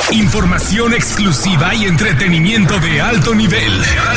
Información exclusiva y entretenimiento de alto nivel.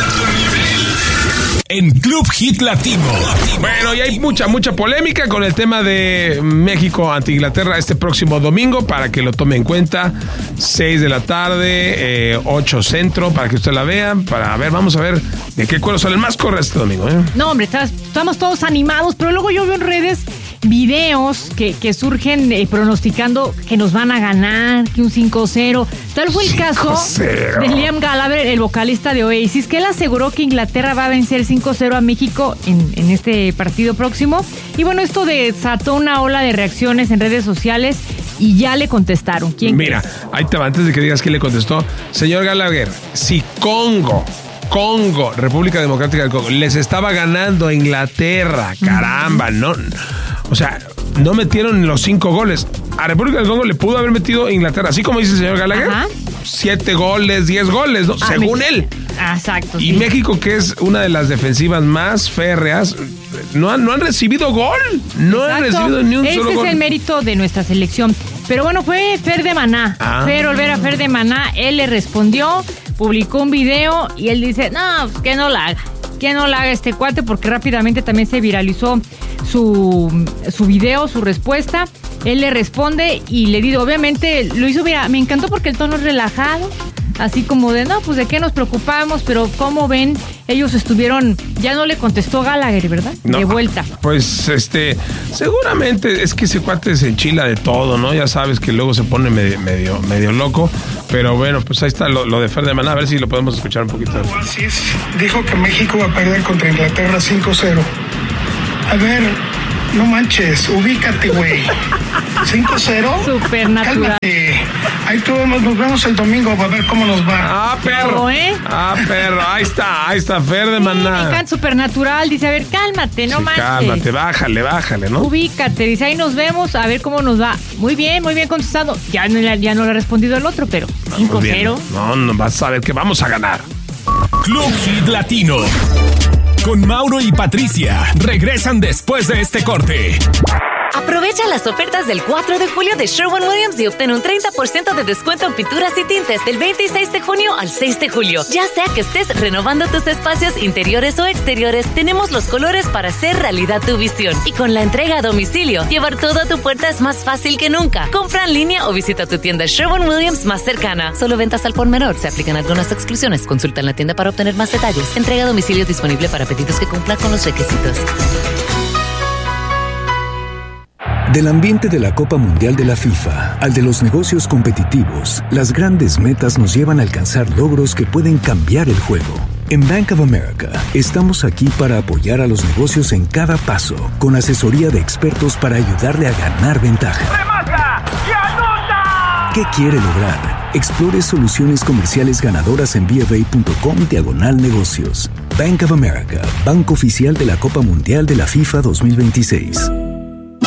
En Club Hit Latino. Bueno, y hay mucha polémica con el tema de México ante Inglaterra este próximo domingo, para que lo tome en cuenta. 6 de la tarde, 8 centro, para que usted la vea. Vamos a ver de qué cuero sale el más corre este domingo. No, hombre, estamos todos animados, pero luego yo veo en redes videos que surgen pronosticando que nos van a ganar, que un 5-0. Tal fue el caso de Liam Gallagher, el vocalista de Oasis, que él aseguró que Inglaterra va a vencer 5-0 a México en este partido próximo. Y bueno, esto desató una ola de reacciones en redes sociales y ya le contestaron. ¿Quién Mira, crees? ahí te va, antes de que digas quién le contestó. Señor Gallagher, si Congo, República Democrática del Congo, les estaba ganando a Inglaterra, caramba, no... O sea, no metieron los 5 goles. A República del Congo le pudo haber metido Inglaterra, así como dice el señor Gallagher, 7 goles, 10 goles, ¿no? Según él. Exacto. Y sí. México, que es una de las defensivas más férreas, no han recibido gol. No han recibido ni un solo gol. Ese es el mérito de nuestra selección. Pero bueno, fue Fer de Maná. Fer de Maná, él le respondió, publicó un video y él dice, no, pues que no la haga. Que no la haga este cuate, porque rápidamente también se viralizó su video, su respuesta. Él le responde y le digo, obviamente lo hizo, mira, me encantó porque el tono es relajado, así como de, no, pues de qué nos preocupamos, pero como ven, ellos estuvieron, ya no le contestó Gallagher, ¿verdad? No, de vuelta. Pues seguramente es que ese cuate se enchila de todo, ¿no? Ya sabes que luego se pone medio loco, pero bueno, pues ahí está lo de Fer de Maná, a ver si lo podemos escuchar un poquito. Oasis dijo que México va a perder contra Inglaterra 5-0. A ver, no manches, ubícate, güey. 5-0. Supernatural. Cálmate. Ahí nos vemos el domingo para ver cómo nos va. Perro. Perro. Ahí está, Fer de Maná. Me encanta Supernatural. Dice, a ver, cálmate, no manches. Cálmate, bájale, ¿no? Ubícate, dice, ahí nos vemos, a ver cómo nos va. Muy bien contestado. Ya no le ha respondido el otro, pero 5-0. No, vas a ver que vamos a ganar. Club Hit Latino. Con Mauro y Patricia. Regresan después de este corte. Aprovecha las ofertas del 4 de julio de Sherwin-Williams y obtén un 30% de descuento en pinturas y tintes del 26 de junio al 6 de julio. Ya sea que estés renovando tus espacios interiores o exteriores, tenemos los colores para hacer realidad tu visión. Y con la entrega a domicilio, llevar todo a tu puerta es más fácil que nunca. Compra en línea o visita tu tienda Sherwin-Williams más cercana. Solo ventas al por menor. Se aplican algunas exclusiones. Consulta en la tienda para obtener más detalles. Entrega a domicilio disponible para pedidos que cumplan con los requisitos. Del ambiente de la Copa Mundial de la FIFA al de los negocios competitivos, las grandes metas nos llevan a alcanzar logros que pueden cambiar el juego. En Bank of America, estamos aquí para apoyar a los negocios en cada paso, con asesoría de expertos para ayudarle a ganar ventaja. ¡Remata y anota! ¿Qué quiere lograr? Explore soluciones comerciales ganadoras en BofA.com/negocios. Bank of America, banco oficial de la Copa Mundial de la FIFA 2026.